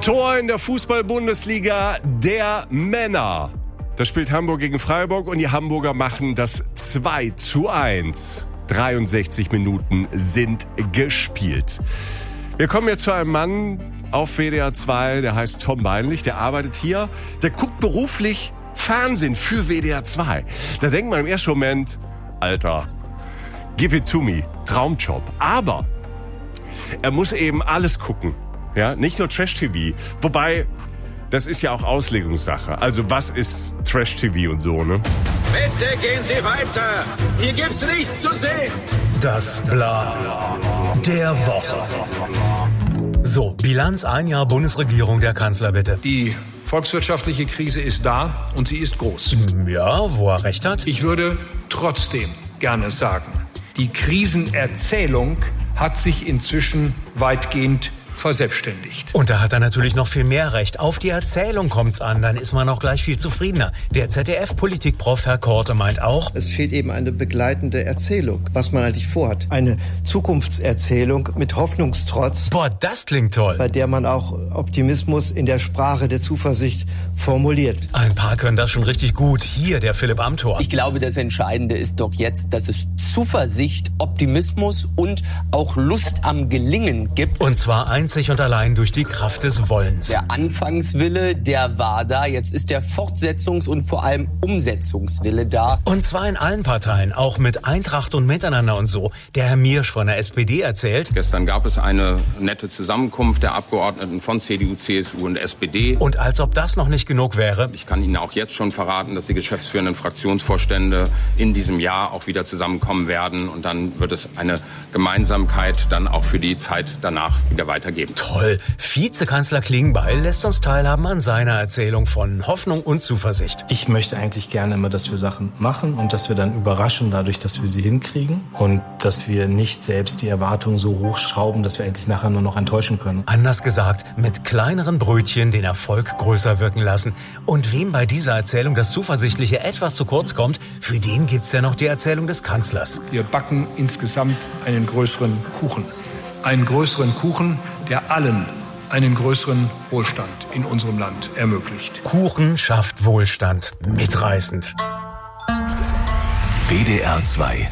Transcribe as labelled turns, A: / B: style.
A: Tor in der Fußball-Bundesliga der Männer. Da spielt Hamburg gegen Freiburg und die Hamburger machen das 2:1. 63 Minuten sind gespielt. Wir kommen jetzt zu einem Mann auf WDR 2, der heißt Tom Beinlich, der arbeitet hier, der guckt beruflich Fernsehen für WDR 2. Da denkt man im ersten Moment, Alter, give it to me, Traumjob. Aber er muss eben alles gucken. Ja, nicht nur Trash-TV. Wobei, das ist ja auch Auslegungssache. Also was ist Trash-TV und so, ne?
B: Bitte gehen Sie weiter. Hier gibt's nichts zu sehen.
C: Das Bla der Woche. So, Bilanz ein Jahr Bundesregierung der Kanzler, bitte.
D: Die volkswirtschaftliche Krise ist da und sie ist groß.
C: Ja, wo er recht hat.
D: Ich würde trotzdem gerne sagen, die Krisenerzählung hat sich inzwischen weitgehend verselbstständigt.
C: Und da hat er natürlich noch viel mehr recht. Auf die Erzählung kommt's an, dann ist man auch gleich viel zufriedener. Der ZDF-Politikprof Herr Korte meint auch,
E: es fehlt eben eine begleitende Erzählung, was man eigentlich vorhat. Eine Zukunftserzählung mit Hoffnungstrotz.
C: Boah, das klingt toll.
E: Bei der man auch Optimismus in der Sprache der Zuversicht formuliert.
C: Ein paar können das schon richtig gut. Hier der Philipp Amthor.
F: Ich glaube, das Entscheidende ist doch jetzt, dass es Zuversicht, Optimismus und auch Lust am Gelingen gibt.
C: Und zwar einzig und allein durch die Kraft des Wollens.
F: Der Anfangswille, der war da. Jetzt ist der Fortsetzungs- und vor allem Umsetzungswille da.
C: Und zwar in allen Parteien, auch mit Eintracht und Miteinander und so. Der Herr Miersch von der SPD erzählt.
G: Gestern gab es eine nette Zusammenkunft der Abgeordneten von CDU, CSU und SPD.
C: Und als ob das noch nicht genug wäre.
G: Ich kann Ihnen auch jetzt schon verraten, dass die geschäftsführenden Fraktionsvorstände in diesem Jahr auch wieder zusammenkommen werden. Und dann wird es eine Gemeinsamkeit dann auch für die Zeit danach wieder weitergeben.
C: Toll. Vizekanzler Klingbeil lässt uns teilhaben an seiner Erzählung von Hoffnung und Zuversicht.
H: Ich möchte eigentlich gerne immer, dass wir Sachen machen und dass wir dann überraschen dadurch, dass wir sie hinkriegen und dass wir nicht selbst die Erwartungen so hochschrauben, dass wir eigentlich nachher nur noch enttäuschen können.
C: Anders gesagt, mit kleineren Brötchen den Erfolg größer wirken lassen. Und wem bei dieser Erzählung das Zuversichtliche etwas zu kurz kommt, für den gibt's ja noch die Erzählung des Kanzlers.
D: Wir backen insgesamt einen größeren Kuchen. Einen größeren Kuchen, der allen einen größeren Wohlstand in unserem Land ermöglicht.
C: Kuchen schafft Wohlstand. Mitreißend.
I: WDR 2